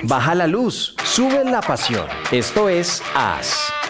Baja la luz, sube la pasión. Esto es As.